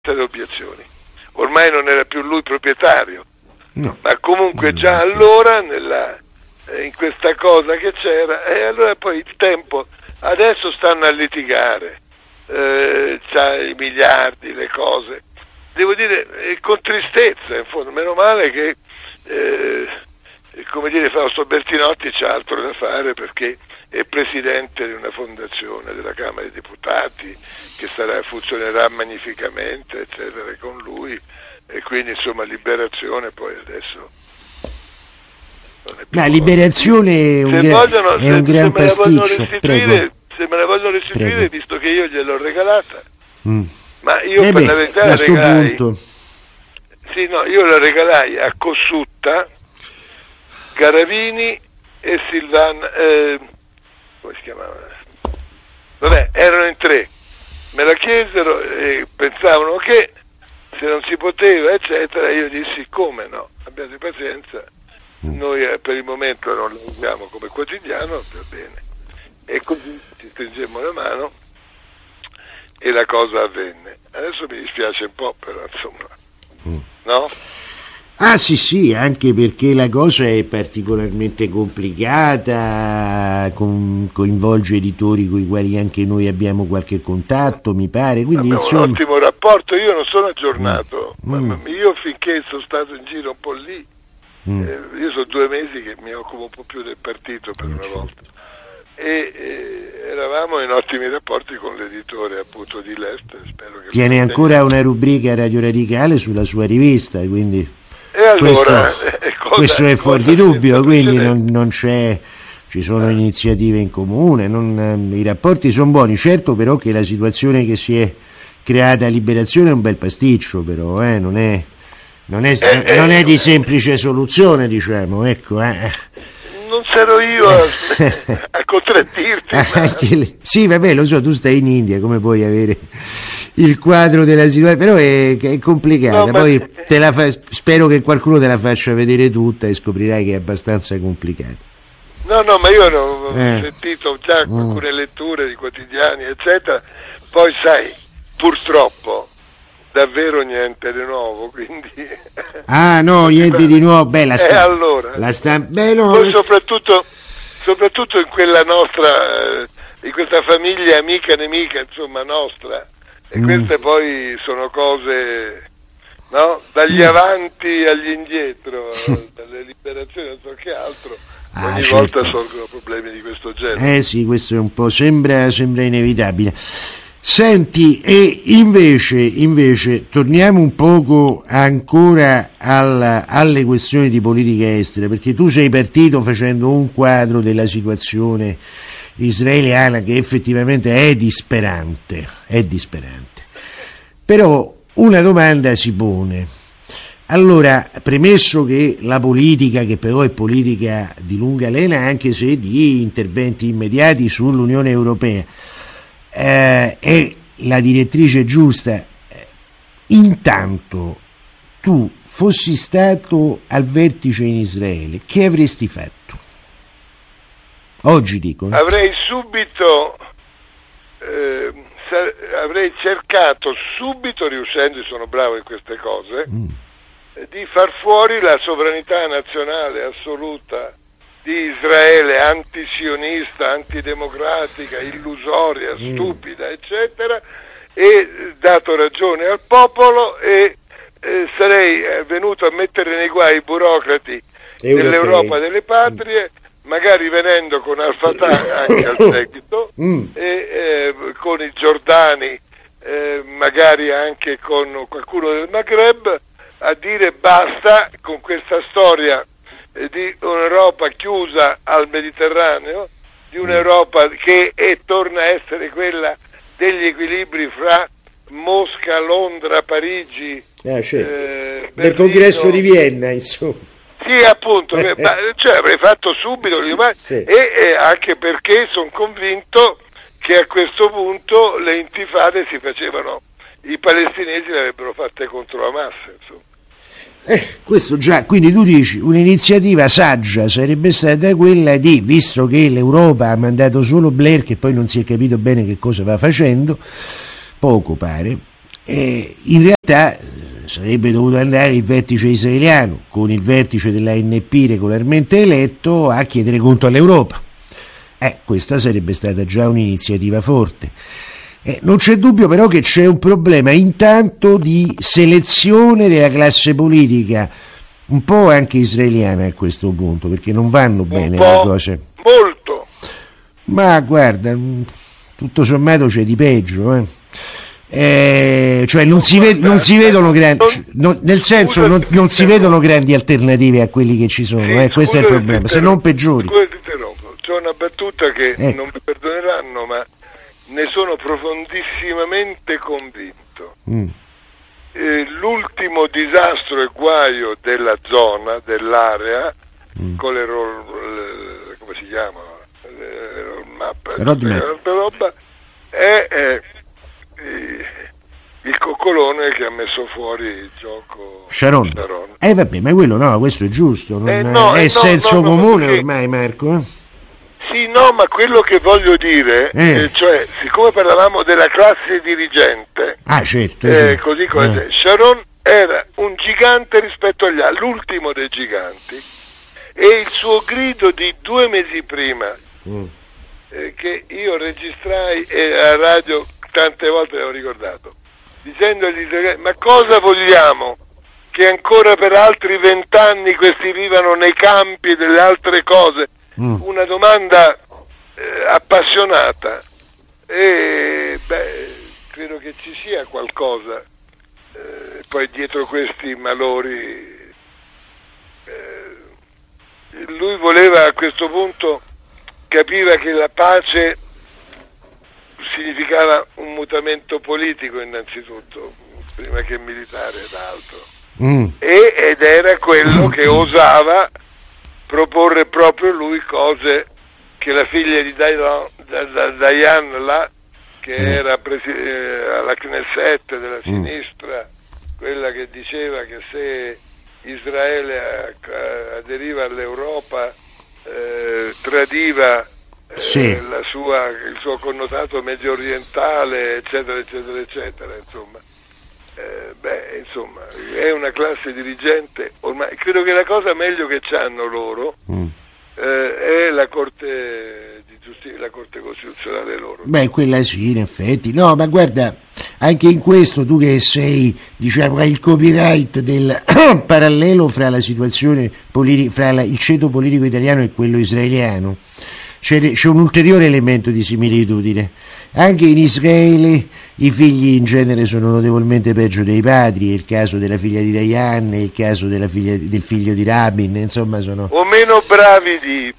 le obiezioni. Ormai non era più lui proprietario, no. Ma comunque già allora in questa cosa che c'era, e allora poi il tempo, adesso stanno a litigare, c'ha i miliardi, le cose, devo dire con tristezza, in fondo, meno male che come dire Fausto Bertinotti c'ha altro da fare, perché è presidente di una fondazione della Camera dei Deputati che funzionerà magnificamente, eccetera, con lui, e quindi insomma Liberazione poi adesso non è più. Ma Liberazione è un gran pasticcio. Prego. Se me la vogliono restituire, Prego. visto che io gliel'ho regalata, ma io per la verità a la sto regalai. punto. Sì, no, io la regalai a Cossutta, Garavini e Silvana, come si chiamava? Vabbè, erano in 3, me la chiesero e pensavano che se non si poteva, eccetera, io dissi come no, abbiate pazienza, noi per il momento non lo usiamo come quotidiano, va bene. E così ci stringemmo la mano e la cosa avvenne. Adesso mi dispiace un po', però insomma, no? Ah sì, anche perché la cosa è particolarmente complicata, coinvolge editori con i quali anche noi abbiamo qualche contatto, mi pare, quindi abbiamo insomma un ottimo rapporto, io non sono aggiornato, ma io finché sono stato in giro un po' lì, io sono 2 mesi che mi occupo un po' più del partito per una volta, e eravamo in ottimi rapporti con l'editore appunto di Lester. Spero che tiene ancora una rubrica Radio Radicale sulla sua rivista, quindi e allora, questo è fuori di dubbio, quindi non c'è, ci sono iniziative in comune, i rapporti sono buoni, certo, però che la situazione che si è creata a Liberazione è un bel pasticcio, però non è di semplice soluzione, diciamo, ecco. Non sarò io a contraddirti. Sì, vabbè, lo so, tu stai in India, come puoi avere il quadro della situazione, però è complicata, no, poi spero che qualcuno te la faccia vedere tutta e scoprirai che è abbastanza complicata. No, ma io ho sentito già alcune letture di quotidiani, eccetera, poi sai, purtroppo davvero niente di nuovo, quindi niente di nuovo, beh, allora poi soprattutto in quella nostra in questa famiglia amica nemica, insomma, nostra, e queste poi sono cose, no? Dagli avanti agli indietro, dalle liberazioni non so che altro, ogni volta sorgono problemi di questo genere. Sì, questo è un po' sembra inevitabile. Senti, e invece torniamo un poco ancora alle questioni di politica estera, perché tu sei partito facendo un quadro della situazione israeliana che effettivamente è disperante. Però una domanda si pone. Allora, premesso che la politica, che però è politica di lunga lena, anche se di interventi immediati sull'Unione Europea, è la direttrice giusta, intanto tu fossi stato al vertice in Israele, che avresti fatto? Oggi dico. Avrei subito avrei cercato subito, riuscendo, sono bravo in queste cose, di far fuori la sovranità nazionale assoluta di Israele, antisionista, antidemocratica, illusoria, stupida, eccetera, e dato ragione al popolo, e sarei venuto a mettere nei guai i burocrati dell'Europa delle patrie, magari venendo con Al-Fatah anche al seguito, e con i giordani, magari anche con qualcuno del Maghreb, a dire basta con questa storia di un'Europa chiusa al Mediterraneo, di un'Europa che torna a essere quella degli equilibri fra Mosca, Londra, Parigi, certo. Del congresso di Vienna, insomma. Sì, appunto, avrei fatto subito, sì. E anche perché sono convinto che a questo punto le intifade si facevano, i palestinesi le avrebbero fatte contro Hamas, insomma. Questo già, quindi tu dici un'iniziativa saggia sarebbe stata quella di, visto che l'Europa ha mandato solo Blair, che poi non si è capito bene che cosa va facendo, poco pare, in realtà sarebbe dovuto andare il vertice israeliano con il vertice dell'ANP regolarmente eletto a chiedere conto all'Europa. Questa sarebbe stata già un'iniziativa forte. Non c'è dubbio però che c'è un problema intanto di selezione della classe politica, un po' anche israeliana a questo punto, perché non vanno bene le cose. Molto. Ma guarda, tutto sommato c'è di peggio, cioè non si vedono grandi, nel senso non si vedono grandi alternative a quelli che ci sono, sì, questo è il problema, se non peggiori. Scusa, ti interrompo, c'è una battuta che non mi perdoneranno, ma ne sono profondissimamente convinto. L'ultimo disastro e guaio della zona, dell'area, con le come si chiamano? Roba, è il coccolone che ha messo fuori il gioco Sharon. Vabbè, ma quello no, questo è giusto, è senso comune perché... ormai, Marco. Sì, no, ma quello che voglio dire, cioè, siccome parlavamo della classe dirigente, certo, così come Sharon era un gigante rispetto agli altri, l'ultimo dei giganti, e il suo grido di 2 mesi prima, che io registrai a radio tante volte, l'avevo ricordato, dicendo agli israeliani: ma cosa vogliamo? Che ancora per altri 20 anni questi vivano nei campi delle altre cose? Una domanda appassionata, e credo che ci sia qualcosa poi dietro questi malori. Lui voleva, a questo punto capiva che la pace significava un mutamento politico innanzitutto, prima che militare ed altro, ed era quello che osava proporre proprio lui, cose che la figlia di Dayan là, che era alla Knesset della sinistra, quella che diceva che se Israele aderiva all'Europa tradiva il suo connotato medio orientale, eccetera eccetera eccetera, insomma. Insomma, è una classe dirigente ormai. Credo che la cosa meglio che c'hanno loro è la Corte di Giustizia, la Corte Costituzionale loro. Quella sì, in effetti. No, ma guarda, anche in questo tu che sei, diciamo, il copyright del parallelo fra la situazione fra il ceto politico italiano e quello israeliano, c'è un ulteriore elemento di similitudine. Anche in Israele i figli in genere sono notevolmente peggio dei padri, è il caso della figlia di Dayan, è il caso del figlio di Rabin, insomma sono... O meno bravi dei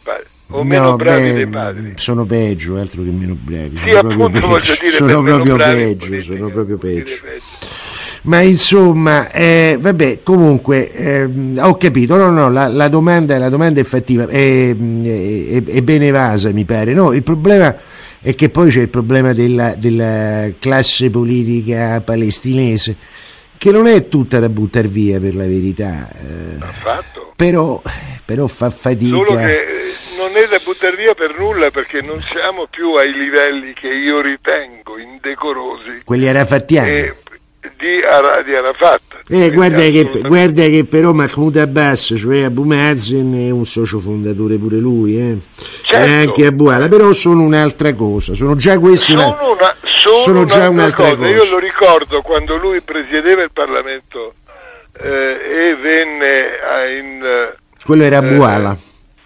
padri. Sono peggio, altro che meno bravi. Sì, appunto, voglio dire, sono proprio peggio. Ma insomma, vabbè, comunque, ho capito, la domanda è fattiva, è ben evasa, mi pare. No, il problema è che poi c'è il problema della classe politica palestinese, che non è tutta da buttare via, per la verità. Affatto. Però fa fatica. Solo che non è da buttare via per nulla, perché non siamo più ai livelli che io ritengo indecorosi. Quelli arafattiani. Di Arafat. Guarda che però Mahmoud Abbas, cioè Abu Mazen, è un socio fondatore pure lui, certo. E anche Abu Ala, però sono un'altra cosa, sono già questi sono già un'altra cosa. Io lo ricordo quando lui presiedeva il Parlamento e venne quello era Abu Ala.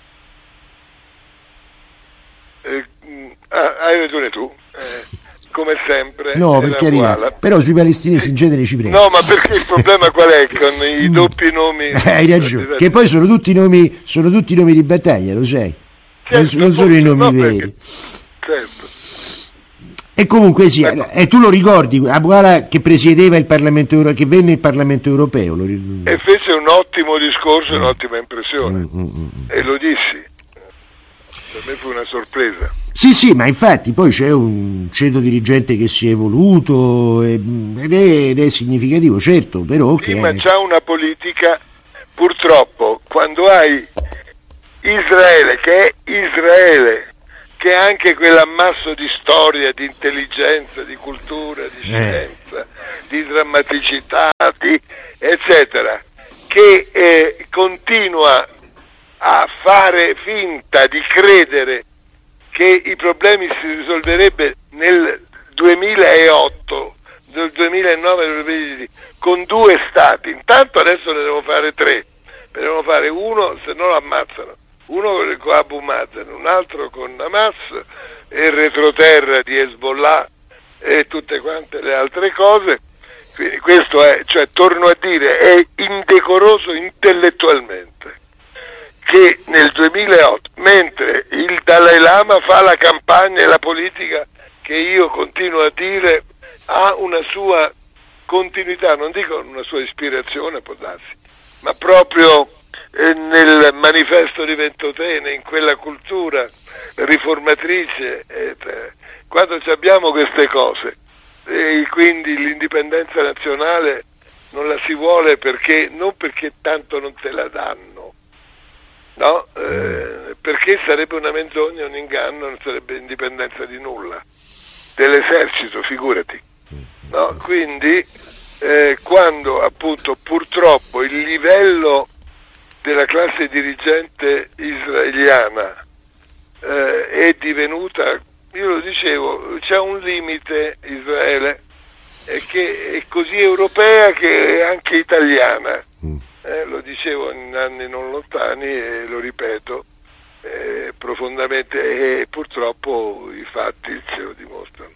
Hai ragione tu. Come sempre, no, perché però sui palestinesi in genere ci prende. No, ma perché il problema qual è? Con i doppi nomi. Hai ragione, che poi sono tutti nomi di battaglia, lo sai, certo, non sono i nomi veri. Certo. E comunque sì, e tu lo ricordi, Abu Ala che presiedeva il Parlamento europeo, che venne il Parlamento europeo, e fece un ottimo discorso, un'ottima impressione, e lo dissi. Per me fu una sorpresa. Sì, ma infatti poi c'è un ceto dirigente che si è evoluto ed è significativo, certo, però sì, ma c'ha una politica, purtroppo, quando hai Israele, che anche quell'ammasso di storia, di intelligenza, di cultura, di scienza, di drammaticità, eccetera, che continua a fare finta di credere che i problemi si risolverebbe nel 2008, nel 2009 con 2 stati. Intanto adesso ne devo fare 3, ne devo fare uno, se no lo ammazzano, uno con Abu Mazen, un altro con Hamas e il retroterra di Hezbollah e tutte quante le altre cose. Quindi questo è, cioè torno a dire, è indecoroso intellettualmente che nel 2008, mentre il Dalai Lama fa la campagna e la politica che io continuo a dire ha una sua continuità, non dico una sua ispirazione, può darsi, ma proprio nel manifesto di Ventotene, in quella cultura riformatrice, quando abbiamo queste cose, e quindi l'indipendenza nazionale non la si vuole non perché tanto non te la danno, no? Perché sarebbe una menzogna, un inganno, non sarebbe indipendenza di nulla, dell'esercito, figurati, no? Quindi quando appunto purtroppo il livello della classe dirigente israeliana è divenuta, io lo dicevo, c'è un limite Israele che è così europea che è anche italiana, lo dicevo in anni non lontani e lo ripeto profondamente, e purtroppo i fatti ce lo dimostrano,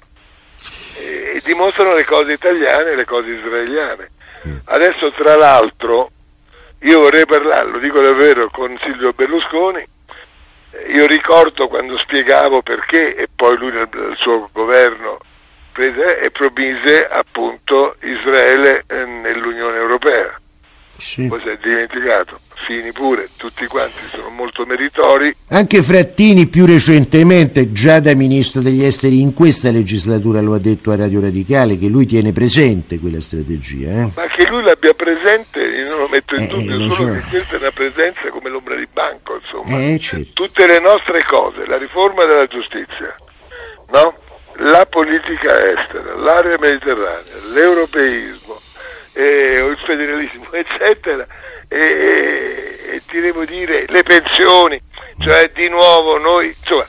e dimostrano le cose italiane e le cose israeliane. Adesso tra l'altro io vorrei parlare, lo dico davvero, con Silvio Berlusconi. Io ricordo quando spiegavo perché, e poi lui nel suo governo prese e promise appunto Israele nell'Unione Europea. Sì. Poi si è dimenticato, Fini pure, tutti quanti sono molto meritori. Anche Frattini più recentemente, già da ministro degli esteri in questa legislatura, lo ha detto a Radio Radicale, che lui tiene presente quella strategia. Ma che lui l'abbia presente, io non lo metto in dubbio, solo so. che questa è una presenza come l'ombra di banco, insomma. Certo. Tutte le nostre cose, la riforma della giustizia, no? La politica estera, l'area mediterranea, l'europeismo, il federalismo, eccetera, e diremo dire le pensioni, cioè di nuovo noi, insomma,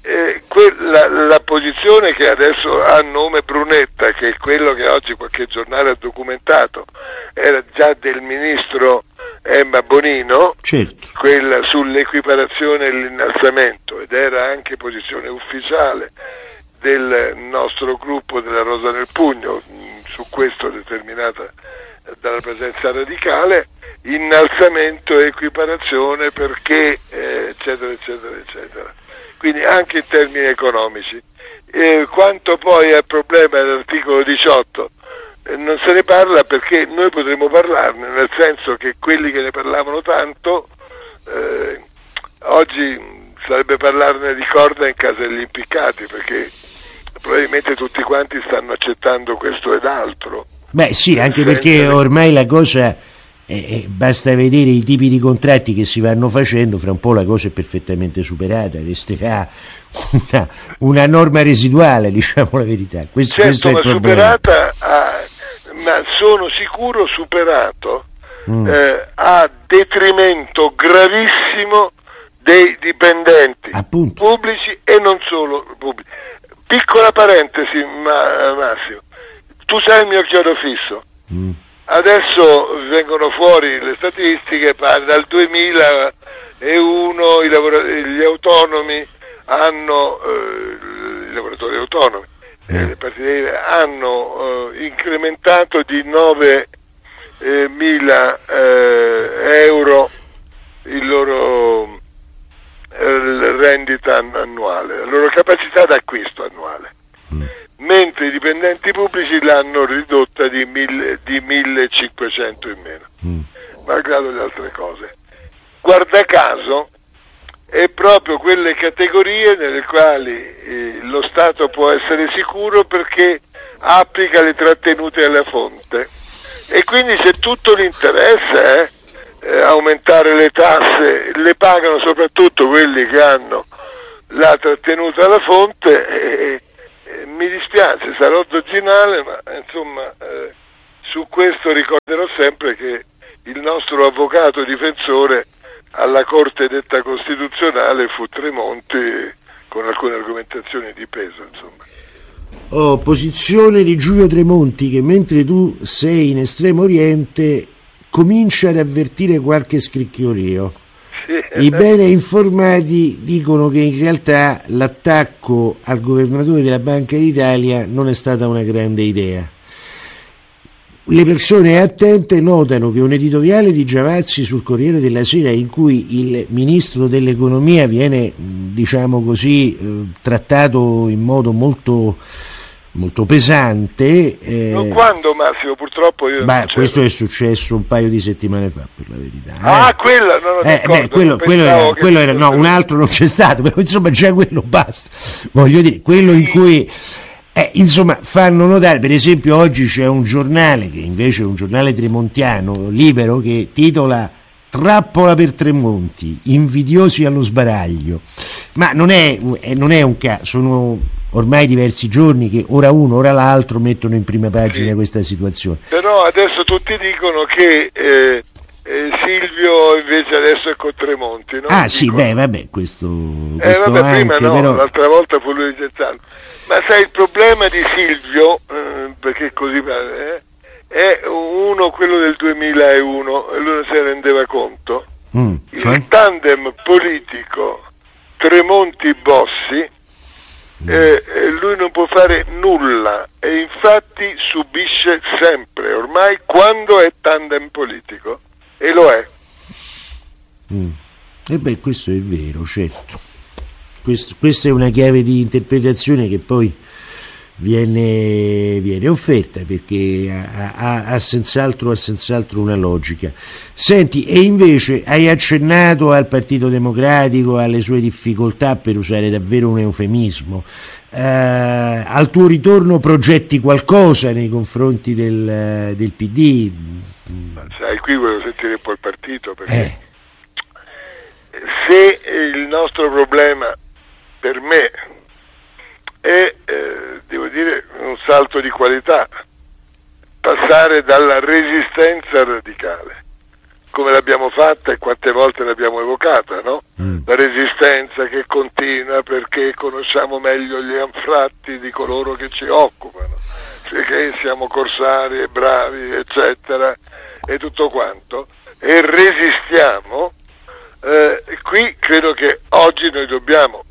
la posizione che adesso ha nome Brunetta, che è quello che oggi qualche giornale ha documentato, era già del ministro Emma Bonino, certo, quella sull'equiparazione e l'innalzamento, ed era anche posizione ufficiale del nostro gruppo della Rosa nel Pugno, su questo determinata dalla presenza radicale, innalzamento e equiparazione perché eccetera eccetera eccetera, quindi anche in termini economici. Quanto poi al problema dell'articolo 18 non se ne parla, perché noi potremmo parlarne, nel senso che quelli che ne parlavano tanto oggi sarebbe parlarne di corda in casa degli impiccati, perché probabilmente tutti quanti stanno accettando questo ed altro. Beh sì, anche perché ormai la cosa basta vedere i tipi di contratti che si vanno facendo, fra un po' la cosa è perfettamente superata, resterà una norma residuale, diciamo la verità. Questo è il ma problema. Superata ma sono sicuro superato a detrimento gravissimo dei dipendenti appunto pubblici e non solo pubblici. Piccola parentesi, Massimo, tu sei il mio chiodo fisso. Adesso vengono fuori le statistiche, dal 2001 gli autonomi hanno, i lavoratori autonomi, le partite IVA hanno incrementato di 9.000 euro il loro rendita annuale, la loro capacità d'acquisto annuale, mentre i dipendenti pubblici l'hanno ridotta di 1.500 in meno, malgrado le altre cose. Guarda caso è proprio quelle categorie nelle quali lo Stato può essere sicuro perché applica le trattenute alla fonte, e quindi c'è tutto l'interesse aumentare le tasse, le pagano soprattutto quelli che hanno l'ha trattenuta alla fonte e mi dispiace, sarò dozzinale, ma insomma su questo ricorderò sempre che il nostro avvocato difensore alla Corte detta costituzionale fu Tremonti, con alcune argomentazioni di peso, insomma. Posizione di Giulio Tremonti, che mentre tu sei in Estremo Oriente comincia ad avvertire qualche scricchiolio. Sì. I bene informati dicono che in realtà l'attacco al governatore della Banca d'Italia non è stata una grande idea. Le persone attente notano che un editoriale di Giavazzi sul Corriere della Sera, in cui il ministro dell'economia viene, diciamo così, trattato in modo molto pesante. Quando, Massimo? Purtroppo io non questo è successo un paio di settimane fa, per la verità. Quella non quello era no, un altro non c'è stato, però insomma già quello basta. Voglio dire, quello in cui insomma fanno notare, per esempio oggi c'è un giornale che invece è un giornale tremontiano, Libero, che titola "Trappola per Tremonti, invidiosi allo sbaraglio", ma non è un caso, sono ormai diversi giorni che ora uno ora l'altro mettono in prima pagina questa situazione. Però adesso tutti dicono che Silvio invece adesso è con Tremonti, no? Questo prima anche, no, però l'altra volta fu lui Gezzano. Ma sai, il problema di Silvio, perché così è quello del 2001, e lui non se ne rendeva conto. Il tandem politico Tremonti-Bossi, lui non può fare nulla e infatti subisce sempre, ormai, quando è tandem politico, e lo è. Questo è vero, certo. Questa è una chiave di interpretazione che poi viene offerta, perché ha senz'altro una logica. Senti, e invece hai accennato al Partito Democratico, alle sue difficoltà, per usare davvero un eufemismo. Al tuo ritorno progetti qualcosa nei confronti del PD? Ma sai, qui volevo sentire un po' il partito, perché se il nostro problema per me è, devo dire, un salto di qualità, passare dalla resistenza radicale, come l'abbiamo fatta e quante volte l'abbiamo evocata, no? La resistenza che continua perché conosciamo meglio gli anfratti di coloro che ci occupano, perché siamo corsari e bravi, eccetera, e tutto quanto, e resistiamo. Qui credo che oggi noi dobbiamo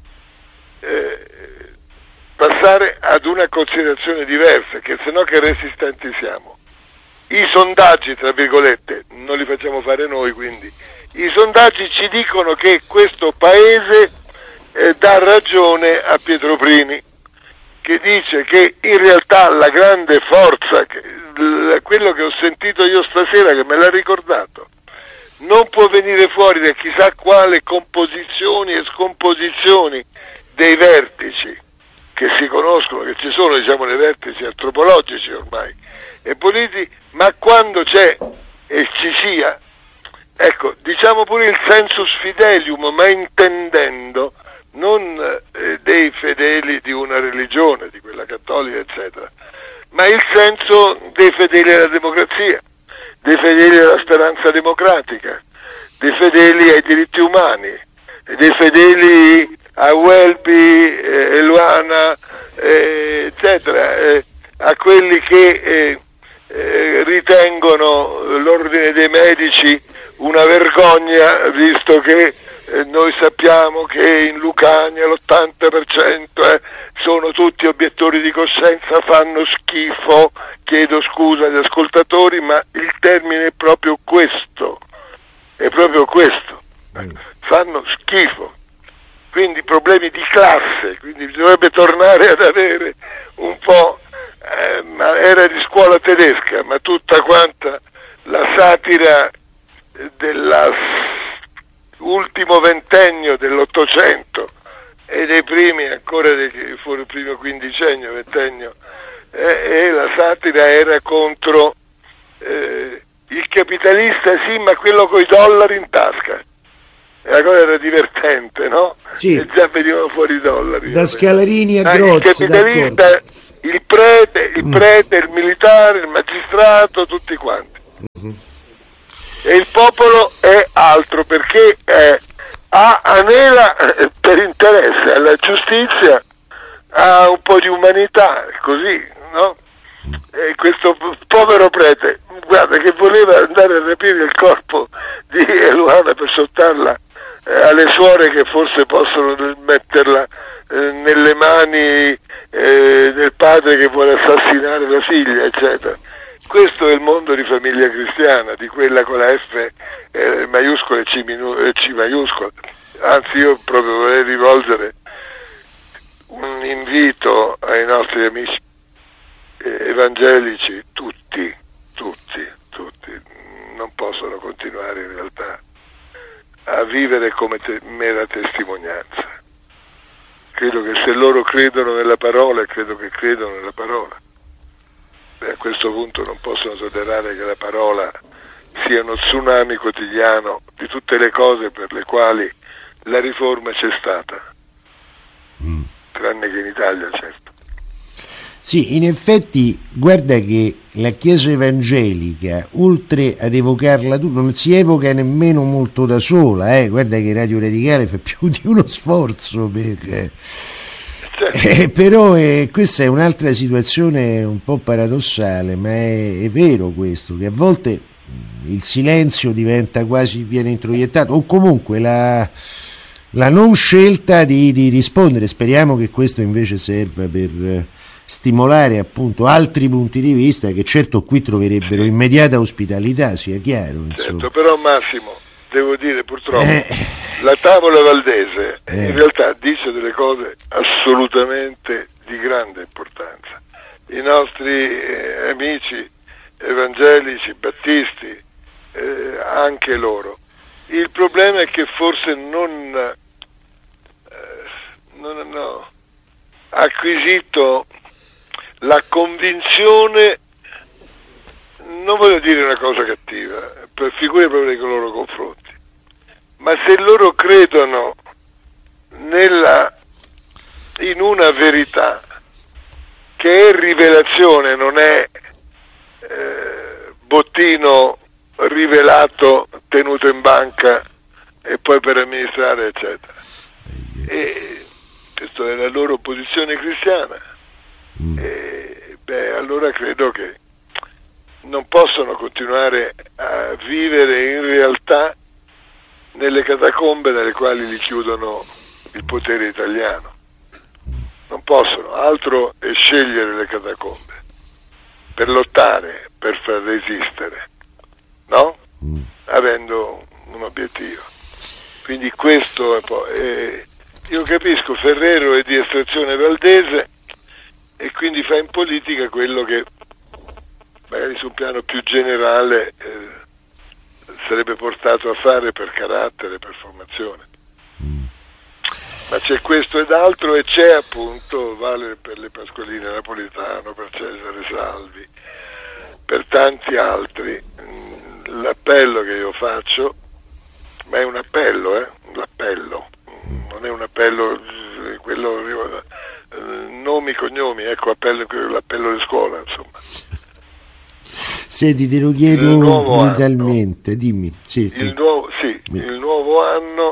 passare ad una considerazione diversa, che se no che resistenti siamo. I sondaggi, tra virgolette, non li facciamo fare noi, quindi i sondaggi ci dicono che questo paese dà ragione a Pietro Prini, che dice che in realtà la grande forza, quello che ho sentito io stasera, che me l'ha ricordato, non può venire fuori da chissà quale composizioni e scomposizioni dei vertici che si conoscono, che ci sono, diciamo, nei vertici antropologici ormai e politici, ma quando c'è e ci sia, ecco, diciamo pure il sensus fidelium, ma intendendo non dei fedeli di una religione, di quella cattolica, eccetera, ma il senso dei fedeli alla democrazia, dei fedeli alla speranza democratica, dei fedeli ai diritti umani, dei fedeli a Welby, Eluana, eccetera, a quelli che ritengono l'ordine dei medici una vergogna, visto che noi sappiamo che in Lucania l'80% sono tutti obiettori di coscienza, fanno schifo, chiedo scusa agli ascoltatori, ma il termine è proprio questo, fanno schifo. Quindi problemi di classe, quindi bisognerebbe tornare ad avere un po', ma era di scuola tedesca, ma tutta quanta la satira dell'ultimo ventennio dell'Ottocento e dei primi ancora, fu il primo quindicennio, ventennio, e la satira era contro il capitalista, sì, ma quello coi dollari in tasca. E la cosa era divertente, no? sì. E già venivano fuori i dollari. Da Scalarini a Grozzi. Il capitalista, il prete, il militare, il magistrato, tutti quanti. E il popolo è altro, perché anela per interesse alla giustizia, a un po' di umanità, così, no? E questo povero prete, guarda, che voleva andare a rapire il corpo di Eluana per sottarla alle suore, che forse possono metterla nelle mani del padre che vuole assassinare la figlia, eccetera. Questo è il mondo di Famiglia Cristiana, di quella con la F maiuscola e C maiuscola. Anzi, io proprio vorrei rivolgere un invito ai nostri amici evangelici, tutti, non possono continuare in realtà a vivere come mera testimonianza. Credo che se loro credono nella parola, e credo che credono nella parola, a questo punto non possono tollerare che la parola sia uno tsunami quotidiano di tutte le cose per le quali la riforma c'è stata, tranne che in Italia, certo. Sì, in effetti, guarda che la Chiesa evangelica, oltre ad evocarla tu, non si evoca nemmeno molto da sola, guarda che Radio Radicale fa più di uno sforzo per... però questa è un'altra situazione un po' paradossale, ma è vero questo, che a volte il silenzio diventa quasi, viene introiettato, o comunque la non scelta di rispondere. Speriamo che questo invece serva per stimolare appunto altri punti di vista, che certo qui troverebbero immediata ospitalità, sia chiaro, insomma. Certo, però Massimo, devo dire purtroppo la tavola valdese in realtà dice delle cose assolutamente di grande importanza. I nostri amici evangelici, battisti, anche loro. Il problema è che forse non hanno acquisito la convinzione, non voglio dire una cosa cattiva, per figure proprio nei loro confronti, ma se loro credono in una verità che è rivelazione, non è bottino rivelato, tenuto in banca e poi per amministrare, eccetera. E questa è la loro posizione cristiana. Allora credo che non possono continuare a vivere in realtà nelle catacombe nelle quali li chiudono il potere italiano. Non possono, altro è scegliere le catacombe per lottare, per far resistere, no? Avendo un obiettivo. Quindi questo è poi, io capisco, Ferrero è di estrazione valdese e quindi fa in politica quello che magari su un piano più generale sarebbe portato a fare per carattere, per formazione. Ma c'è questo ed altro, e c'è appunto, vale per le Pasqualine Napolitano, per Cesare Salvi, per tanti altri. L'appello che io faccio, ma è un appello, non è un appello quello nomi, cognomi, ecco, l'appello di scuola, insomma. Senti, te lo chiedo brutalmente, dimmi. Sì. Il nuovo anno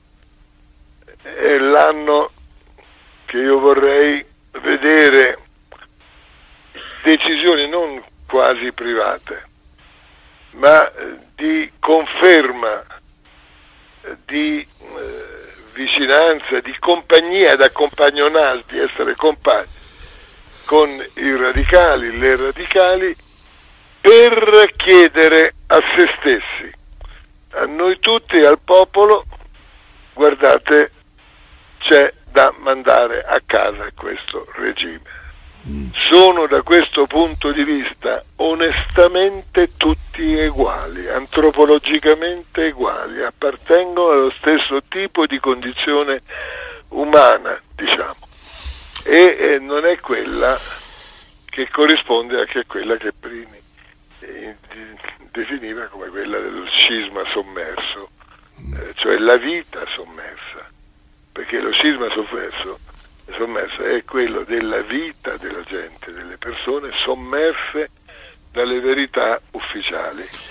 è l'anno che io vorrei vedere decisioni non quasi private, ma di conferma, di vicinanza, di compagnia, di accompagnonage, di essere compagni con i radicali, le radicali, per chiedere a se stessi, a noi tutti e al popolo: guardate, c'è da mandare a casa questo regime. Sono da questo punto di vista onestamente tutti uguali, antropologicamente uguali, appartengono allo stesso tipo di condizione umana, diciamo, e non è quella che corrisponde anche a quella che Brini definiva come quella dello scisma sommerso, cioè la vita sommersa, perché perché lo scisma sommerso è quello della vita della gente, delle persone sommerse dalle verità ufficiali.